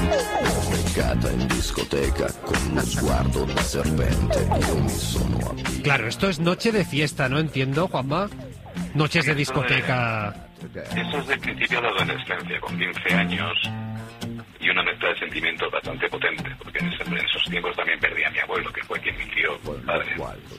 Beccata in discoteca con lo sguardo da serpente, io mi sono appigliato. Claro, esto es noche de fiesta, ¿no? Entiendo, Juanma. Noches de discoteca. Eso es de principio de adolescencia, con 15 años, y una mezcla de sentimientos bastante potente, porque en esos tiempos también perdí a mi abuelo, que fue quien me crió, padre.